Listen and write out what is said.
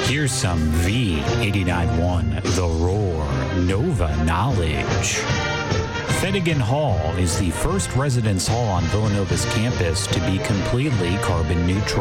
Here's some V89.1 The Roar Nova knowledge. Finnegan Hall is the first residence hall on Villanova's campus to be completely carbon neutral.